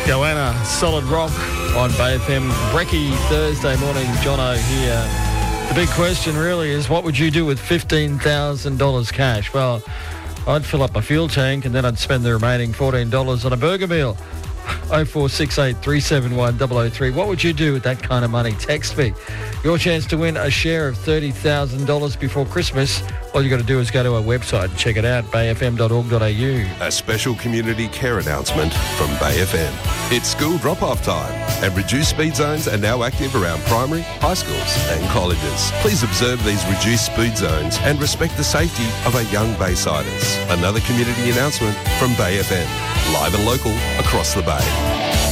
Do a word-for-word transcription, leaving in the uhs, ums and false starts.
Goanna, Solid Rock on Bay F M. Brekkie, Thursday morning. Jono here. The big question really is, what would you do with fifteen thousand dollars cash? Well, I'd fill up my fuel tank and then I'd spend the remaining fourteen dollars on a burger meal. oh four six eight, three seven one, double oh three. What would you do with that kind of money? Text me. Your chance to win a share of thirty thousand dollars before Christmas. All you got to do is go to our website and check it out, bay f m dot org dot a u. A special community care announcement from Bay F M. It's school drop-off time, and reduced speed zones are now active around primary, high schools and colleges. Please observe these reduced speed zones and respect the safety of our young Baysiders. Another community announcement from Bay F M. Live and local across the Bay.